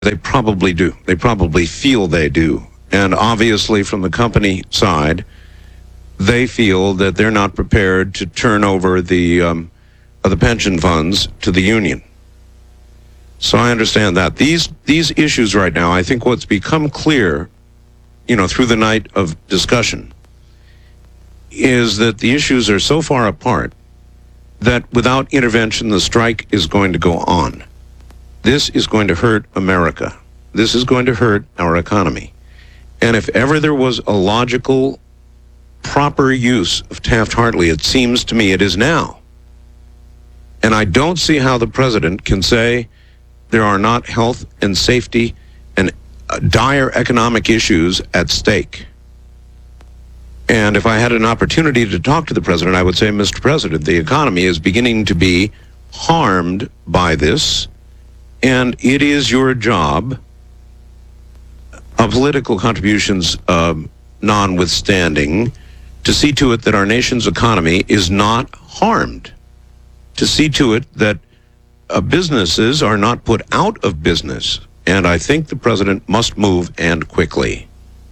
They probably do. They probably feel they do. And obviously, from the company side, they feel that they're not prepared to turn over the pension funds to the union. So I understand that. These issues right now, I think what's become clear, through the night of discussion, is that the issues are so far apart that without intervention, the strike is going to go on. This is going to hurt America. This is going to hurt our economy. And if ever there was a logical, proper use of Taft-Hartley, it seems to me it is now. And I don't see how the president can say there are not health and safety and dire economic issues at stake. And if I had an opportunity to talk to the president, I would say, Mr. President, the economy is beginning to be harmed by this, and it is your job, political contributions notwithstanding, to see to it that our nation's economy is not harmed, to see to it that businesses are not put out of business. And I think the president must move, and quickly.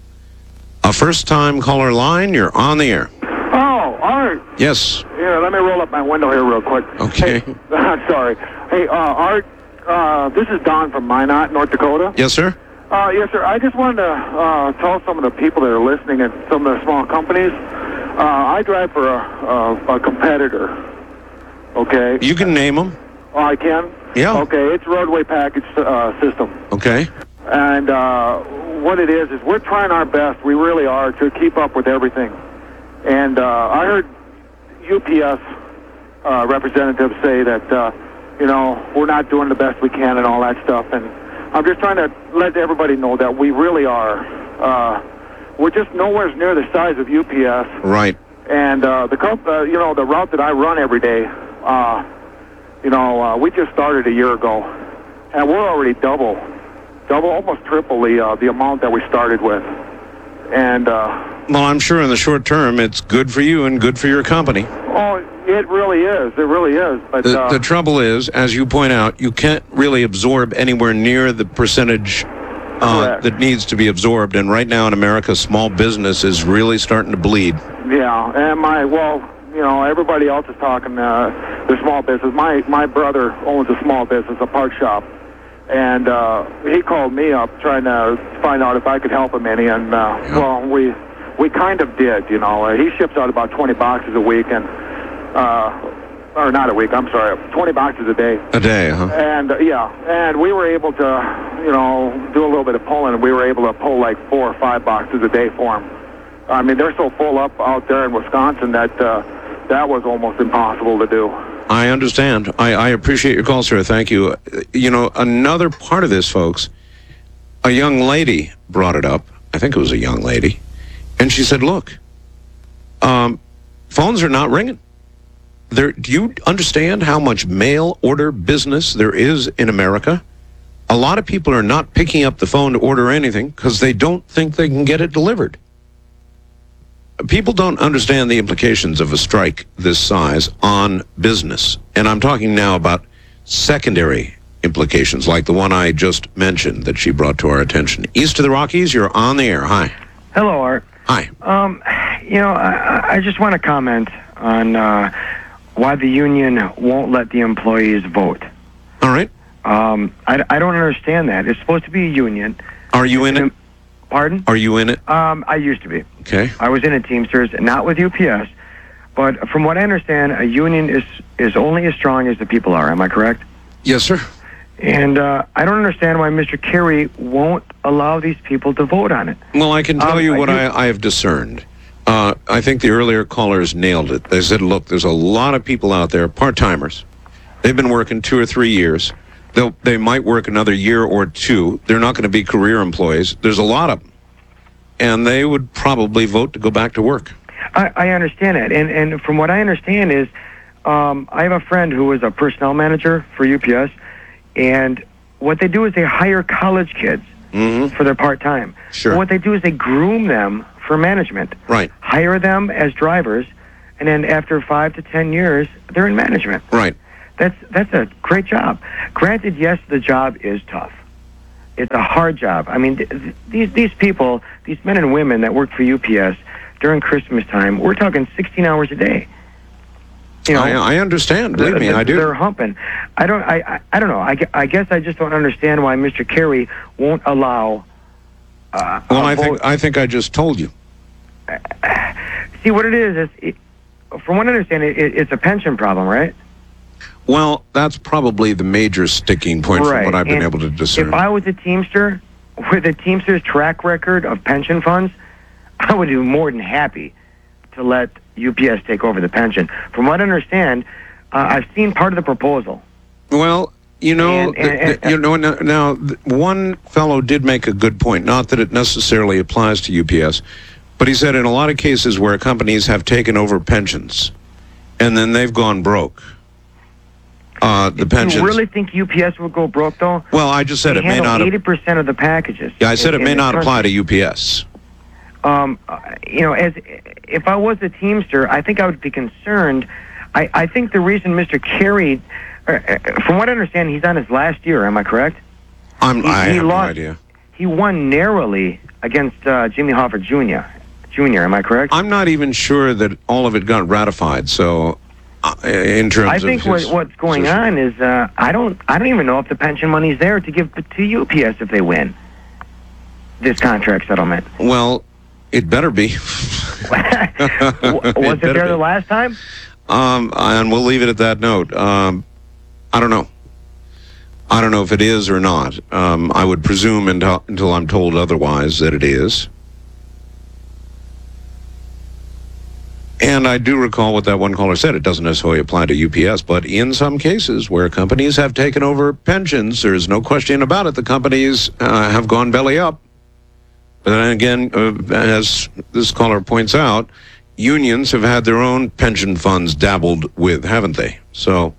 A first-time caller line, you're on the air. Oh, Art. Yes. Here, let me roll up my window here real quick. Okay. Hey, sorry. Hey, Art, this is Don from Minot, North Dakota. Yes, sir? Yes, sir. I just wanted to tell some of the people that are listening at some of the small companies, I drive for a competitor, okay? You can name them. Oh, I can? Yeah. Okay, it's Roadway Package System. Okay. And what it is we're trying our best, we really are, to keep up with everything. And I heard UPS representatives say that, we're not doing the best we can and all that stuff. And I'm just trying to let everybody know that we really are. We're just nowhere near the size of UPS. Right. And the route that I run every day, we just started a year ago, and we're already double, almost triple the amount that we started with. And well, I'm sure in the short term it's good for you and good for your company. Oh, it really is. It really is. But the trouble is, as you point out, you can't really absorb anywhere near the percentage that needs to be absorbed. And right now in America, small business is really starting to bleed. Yeah, and everybody else is talking the small business. My brother owns a small business, a part shop, and he called me up trying to find out if I could help him any. And well, we kind of did. He ships out about 20 boxes a week, and or not a week. I'm sorry, 20 boxes a day. A day, huh? And and we were able to do a little bit of pulling, and we were able to pull like 4 or 5 boxes a day for him. I mean, they're so full up out there in Wisconsin that that was almost impossible to do. I understand. I appreciate your call, sir. Thank you. Another part of this, folks, a young lady brought it up. I think it was a young lady. And she said, look, phones are not ringing. Do you understand how much mail order business there is in America? A lot of people are not picking up the phone to order anything because they don't think they can get it delivered. People don't understand the implications of a strike this size on business. And I'm talking now about secondary implications, like the one I just mentioned that she brought to our attention. East of the Rockies, you're on the air. Hi. Hello, Art. Hi. I just want to comment on why the union won't let the employees vote. All right. I don't understand that. It's supposed to be a union. Are you in it? Pardon? Are you in it? I used to be. Okay. I was in a Teamsters, not with UPS. But from what I understand, a union is only as strong as the people are. Am I correct? Yes, sir. And I don't understand why Mr. Kerry won't allow these people to vote on it. Well, I can tell you what I have discerned. I think the earlier callers nailed it. They said, look, there's a lot of people out there, part-timers. They've been working 2 or 3 years. They might work another year or two. They're not going to be career employees. There's a lot of them. And they would probably vote to go back to work. I understand that. And from what I understand is, I have a friend who was a personnel manager for UPS, and what they do is they hire college kids for their part-time. Sure. What they do is they groom them for management. Right. Hire them as drivers, and then after 5 to 10 years, they're in management. Right. That's a great job. Granted, yes, the job is tough. It's a hard job. I mean, these people, these men and women that work for UPS during Christmas time, we're talking 16 hours a day. You know, I understand. Believe me, I do. They're humping. I don't know. I guess I just don't understand why Mr. Kerry won't allow. Well, I think I just told you. See, what it is from what I understand, it's a pension problem, right? Well, that's probably the major sticking point from what I've been able to discern. If I was a Teamster with a Teamster's track record of pension funds, I would be more than happy to let UPS take over the pension. From what I understand, I've seen part of the proposal. Well, now one fellow did make a good point. Not that it necessarily applies to UPS, but he said in a lot of cases where companies have taken over pensions, and then they've gone broke. The pensions. Do you really think UPS would go broke, though? Well, I just said it may not. 80% of the packages. Yeah, I said it may not apply to UPS. As if I was a Teamster, I think I would be concerned. I think the reason Mr. Kerry, from what I understand, he's on his last year. Am I correct? I have no idea. He won narrowly against Jimmy Hoffa Jr. Am I correct? I'm not even sure that all of it got ratified. So, in terms I think what's going on is I don't even know if the pension money's there to give to UPS if they win this contract settlement. Well, it better be. Was it there the last time? And we'll leave it at that note. I don't know. I don't know if it is or not. I would presume until I'm told otherwise that it is. And I do recall what that one caller said. It doesn't necessarily apply to UPS, but in some cases where companies have taken over pensions, there's no question about it. The companies have gone belly up. But then again, as this caller points out, unions have had their own pension funds dabbled with, haven't they? So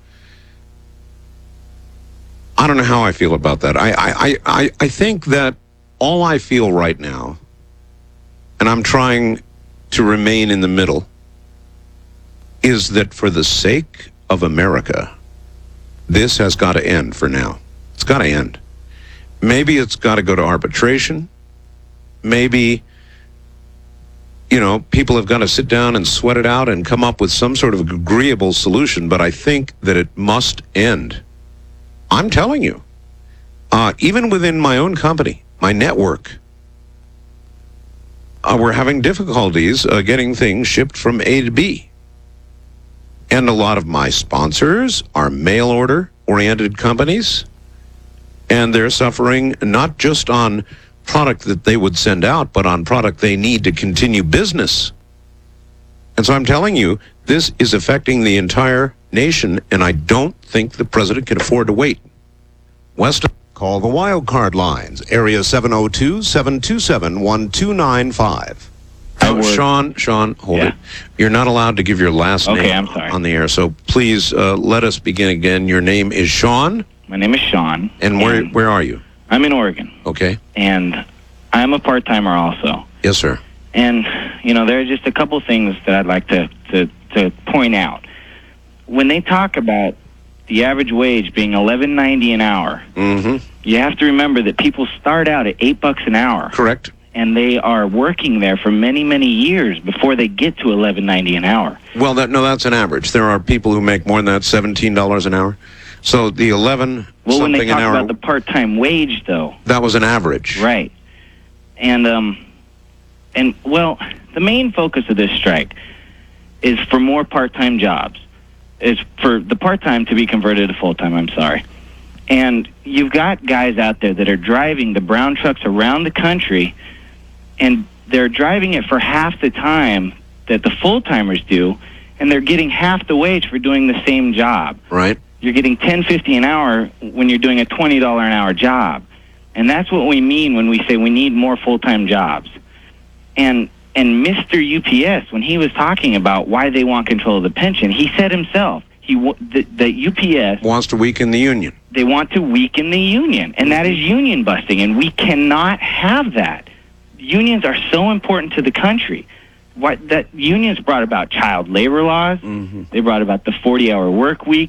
I don't know how I feel about that. I think that all I feel right now, and I'm trying to remain in the middle, is that for the sake of America, this has got to end for now. It's got to end. Maybe it's got to go to arbitration. Maybe, people have got to sit down and sweat it out and come up with some sort of agreeable solution, but I think that it must end. I'm telling you, even within my own company, my network, we're having difficulties getting things shipped from A to B. And a lot of my sponsors are mail-order-oriented companies, and they're suffering not just on product that they would send out, but on product they need to continue business. And so I'm telling you, this is affecting the entire nation, and I don't think the president can afford to wait. West, call the wildcard lines, area 702-727-1295. Sean, hold it. You're not allowed to give your last name on the air, so please let us begin again. Your name is Sean? My name is Sean. And where are you? I'm in Oregon. Okay. And I'm a part-timer also. Yes, sir. And, there are just a couple things that I'd like to point out. When they talk about the average wage being $11.90 an hour, you have to remember that people start out at $8 an hour. Correct. And they are working there for many, many years before they get to $11.90 an hour. Well, that's an average. There are people who make more than that, $17 an hour. So the 11 well, when they something talk an hour, about the part-time wage, though, that was an average, right? And the main focus of this strike is for more part-time jobs. Is for the part-time to be converted to full-time. I'm sorry. And you've got guys out there that are driving the brown trucks around the country, and they're driving it for half the time that the full-timers do, and they're getting half the wage for doing the same job. Right. You're getting $10.50 an hour when you're doing a $20 an hour job. And that's what we mean when we say we need more full-time jobs. And Mr. UPS, when he was talking about why they want control of the pension, he said himself, the UPS wants to weaken the union. They want to weaken the union, and that is union busting, and we cannot have that. Unions are so important to the country. Unions brought about child labor laws. They brought about the 40-hour work week.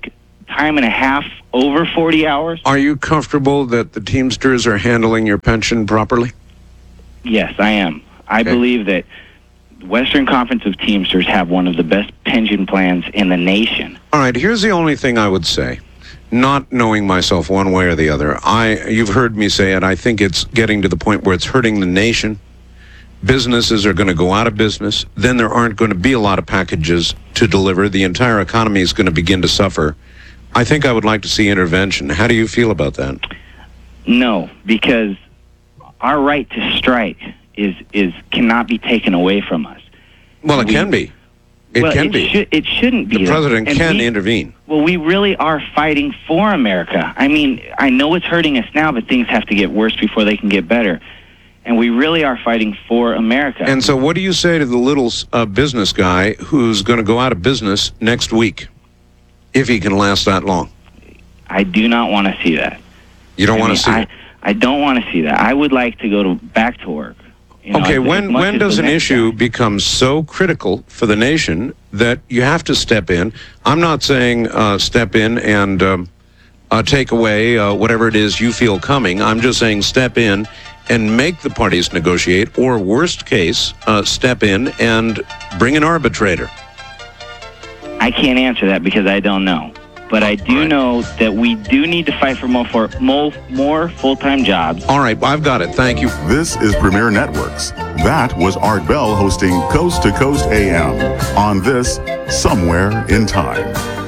time and a half over 40 hours. Are you comfortable that the Teamsters are handling your pension properly? Yes, I am. I believe that the Western Conference of Teamsters have one of the best pension plans in the nation. All right, here's the only thing I would say. Not knowing myself one way or the other, you've heard me say it, I think it's getting to the point where it's hurting the nation. Businesses are going to go out of business. Then there aren't going to be a lot of packages to deliver. The entire economy is going to begin to suffer. I think I would like to see intervention. How do you feel about that? No, because our right to strike is cannot be taken away from us. Well, it can be. It can be. It shouldn't be. The president can intervene. Well, we really are fighting for America. I mean, I know it's hurting us now, but things have to get worse before they can get better. And we really are fighting for America. And so what do you say to the little business guy who's going to go out of business next week, if he can last that long? I do not want to see that. You don't want to see it? I don't want to see that. I would like to go back to work. You know, okay, as when much as does the an next issue guy. become so critical for the nation that you have to step in? I'm not saying step in and take away whatever it is you feel coming. I'm just saying step in and make the parties negotiate, or worst case, step in and bring an arbitrator. I can't answer that because I don't know. But I do know that we do need to fight for more full-time jobs. All right, I've got it. Thank you. This is Premier Networks. That was Art Bell hosting Coast to Coast AM on this Somewhere in Time.